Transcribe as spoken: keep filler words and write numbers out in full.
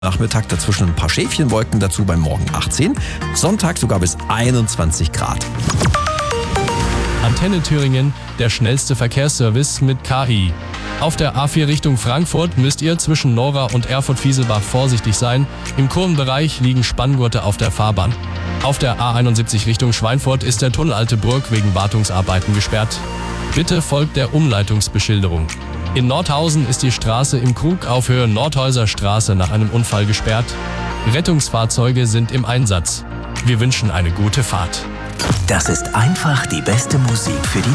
Nachmittag dazwischen ein paar Schäfchenwolken dazu beim Morgen achtzehn. Sonntag sogar bis einundzwanzig Grad. Antenne Thüringen, der schnellste Verkehrsservice mit K I. Auf der A vier Richtung Frankfurt müsst ihr zwischen Nora und Erfurt-Fieselbach vorsichtig sein. Im Kurvenbereich liegen Spanngurte auf der Fahrbahn. Auf der A einundsiebzig Richtung Schweinfurt ist der Tunnel Alte Burg wegen Wartungsarbeiten gesperrt. Bitte folgt der Umleitungsbeschilderung. In Nordhausen ist die Straße im Krug auf Höhe Nordhäuser Straße nach einem Unfall gesperrt. Rettungsfahrzeuge sind im Einsatz. Wir wünschen eine gute Fahrt. Das ist einfach die beste Musik für die